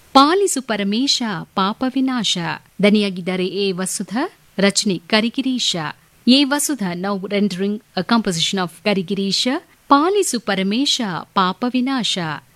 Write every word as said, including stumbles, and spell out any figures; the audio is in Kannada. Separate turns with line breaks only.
ಪಾಲಿಸು ಪರಮೇಶ ಪಾಪ ವಿನಾಶ. ದನಿಯಾಗಿದ್ದಾರೆ ಎ ವಸುಧಾ, ರಚನೆ ಕರಿಗಿರೀಶ. A Vasudha now rendering a composition of ಕರಿಗಿರೀಶ. ಪಾಲಿಸು ಪರಮೇಶ ಪಾಪ ವಿನಾಶ.